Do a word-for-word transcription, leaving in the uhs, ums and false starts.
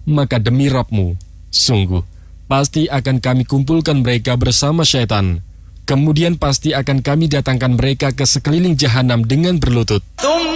maka demi Rabbmu, sungguh, pasti akan kami kumpulkan mereka bersama syaitan. Kemudian pasti akan kami datangkan mereka ke sekeliling jahanam dengan berlutut.